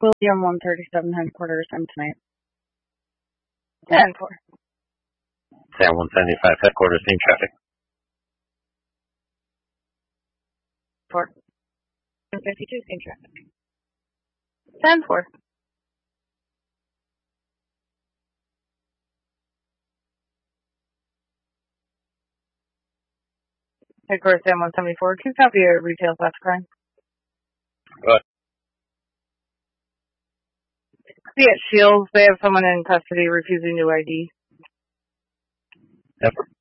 William 137 headquarters, and tonight. 10-4. Sam 175 headquarters, same traffic. 4. 152, same traffic. 10-4. Headquarters, Sam 174. Can you copy your retail fast crime? Good. See at Shields, they have someone in custody refusing to ID. Yep.